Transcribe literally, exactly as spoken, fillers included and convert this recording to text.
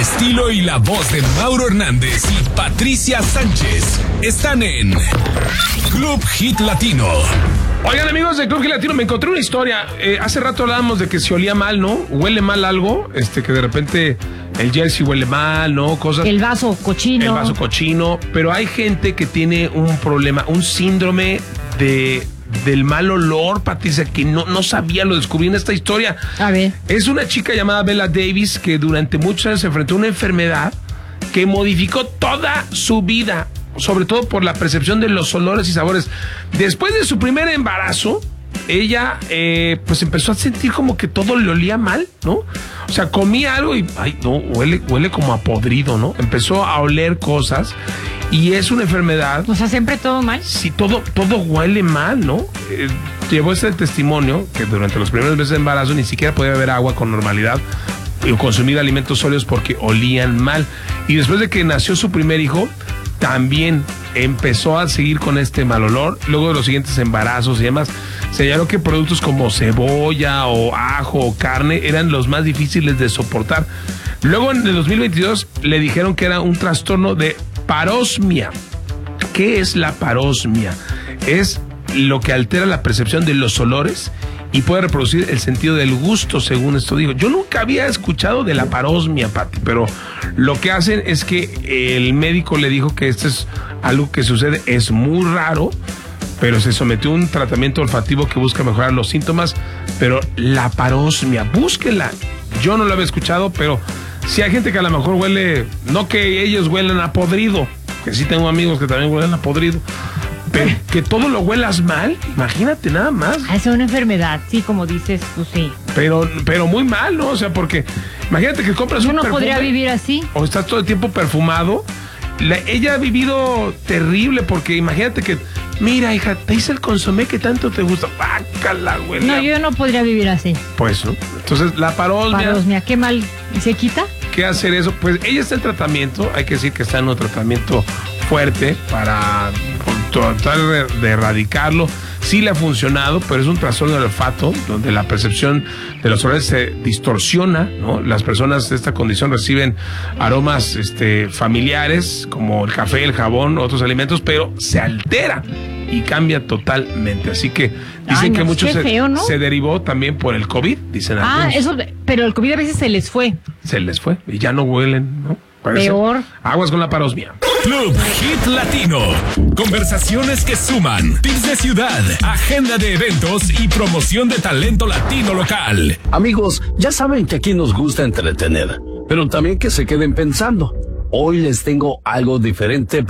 estilo y la voz de Mauro Hernández y Patricia Sánchez están en Club Hit Latino. Oigan, amigos de Club Hit Latino, me encontré una historia. Eh, hace rato hablábamos de que se olía mal, ¿no? Huele mal algo, este, que de repente el jersey huele mal, ¿no? Cosas. El vaso cochino. El vaso cochino. Pero hay gente que tiene un problema, un síndrome de del mal olor, Patricia, que no, no sabía, lo descubrí en esta historia. A ver. Es una chica llamada Bella Davis que durante muchos años se enfrentó a una enfermedad que modificó toda su vida, sobre todo por la percepción de los olores y sabores. Después de su primer embarazo, ella eh, pues empezó a sentir como que todo le olía mal, ¿no? O sea, comía algo y, ay, no, huele, huele como a podrido, ¿no? Empezó a oler cosas y es una enfermedad. O sea, siempre todo mal. Sí, todo, todo huele mal, ¿no? Eh, llevó este testimonio que durante los primeros meses de embarazo ni siquiera podía beber agua con normalidad o consumir alimentos sólidos porque olían mal. Y después de que nació su primer hijo, también empezó a seguir con este mal olor. Luego de los siguientes embarazos y demás, señaló que productos como cebolla o ajo o carne eran los más difíciles de soportar. Luego en el dos mil veintidós le dijeron que era un trastorno de parosmia. ¿Qué es la parosmia? Es lo que altera la percepción de los olores y puede reproducir el sentido del gusto, según esto dijo. Yo nunca había escuchado de la parosmia, Pati, pero lo que hacen es que el médico le dijo que esto es algo que sucede, es muy raro, pero se sometió a un tratamiento olfativo que busca mejorar los síntomas. Pero la parosmia, búsquenla. Yo no lo había escuchado, pero sí hay gente que a lo mejor huele, no que ellos huelen a podrido, que sí tengo amigos que también huelen a podrido, pero que todo lo huelas mal, imagínate nada más. Ah, es una enfermedad, sí, como dices, pues sí. Pero, pero muy mal, ¿no? O sea, porque imagínate que compras Yo un no perfume, podría vivir así. o estás todo el tiempo perfumado. La, ella ha vivido terrible porque imagínate que, mira, hija, te hice el consomé que tanto te gusta. Bácala, güey. No, yo no podría vivir así. Pues, ¿no? Entonces, la parosmia. Parosmia, qué mal. ¿Se quita? ¿Qué hacer eso? Pues ella está en tratamiento, hay que decir que está en un tratamiento fuerte para tratar de, de erradicarlo. Sí le ha funcionado, pero es un trastorno del olfato, donde la percepción de los olores se distorsiona, ¿no? Las personas de esta condición reciben aromas este, familiares, como el café, el jabón, otros alimentos, pero se altera y cambia totalmente. Así que dicen Ay, no, que muchos se, feo, ¿no? se derivó también por el COVID, dicen Ah, algunos. eso, pero el COVID a veces se les fue. Se les fue y ya no huelen, ¿no? Parece. Peor. Aguas con la parosmia. Club Hit Latino. Conversaciones que suman. Tips de ciudad, agenda de eventos y promoción de talento latino local. Amigos, ya saben que aquí nos gusta entretener, pero también que se queden pensando. Hoy les tengo algo diferente